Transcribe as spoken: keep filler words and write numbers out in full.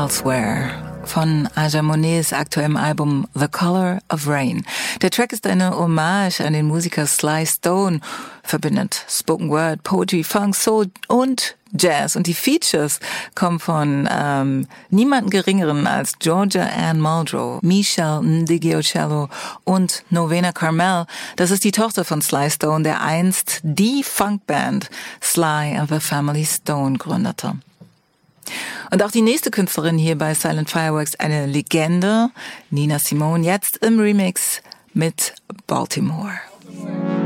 Elsewhere von Aja Monets aktuellem Album The Color of Rain. Der Track ist eine Hommage an den Musiker Sly Stone, verbindet Spoken Word, Poetry, Funk, Soul und Jazz. Und die Features kommen von ähm, niemanden Geringeren als Georgia Ann Muldrow, Michelle Ndigiocello und Novena Carmel. Das ist die Tochter von Sly Stone, der einst die Funkband Sly and the Family Stone gründete. Und auch die nächste Künstlerin hier bei Silent Fireworks, eine Legende, Nina Simone, jetzt im Remix mit Baltimore.